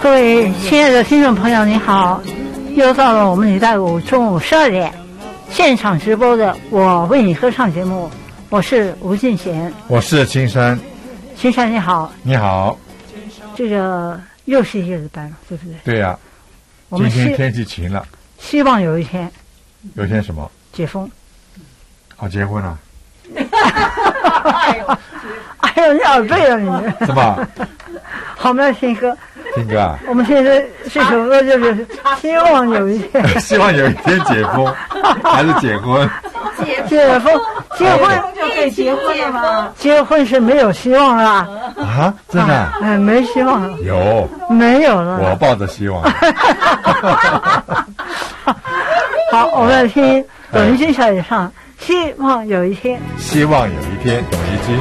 各位亲爱的听众朋友，你好！又到了我们礼拜五中午12点现场直播的《我为你歌唱》节目，我是吴敬贤， 我是青山。 青山你好。 你好。 这个又是一个礼拜了，对不对？ 对呀、 我们今天天气晴了， 希望有一天有一天什么？ 解封。 好，结婚了。 哎呦，你耳背了你。 是吧？ 好，我们来听歌。 听歌啊。 我们现在这首歌就是希望有一天。 希望有一天解封，还是结婚？ 解封就可以结婚了吗？ 结婚是没有希望了啊？真的、啊？ 哎，没希望了。 有。 没有了。 我抱着希望。 好，我们来听董一军小姐唱《希望有一天》。 希望有一天，董一军。